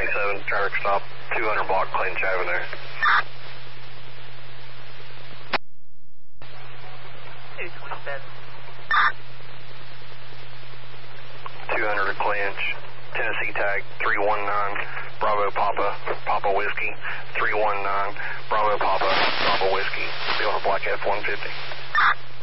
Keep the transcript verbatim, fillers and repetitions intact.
twenty-seven, traffic stop, two hundred block Clinch Avenue. two twenty-seven. two hundred to Clinch, Tennessee tag three one nine, Bravo Papa, Papa Whiskey, three one nine, Bravo Papa, Papa Whiskey, be on a black F one fifty.